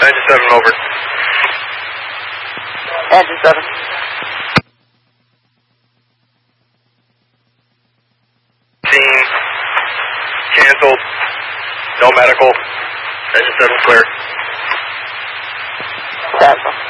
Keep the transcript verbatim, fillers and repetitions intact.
Engine seven, over. Engine seven. Scene. Canceled. No medical. Engine seven clear. Cancel.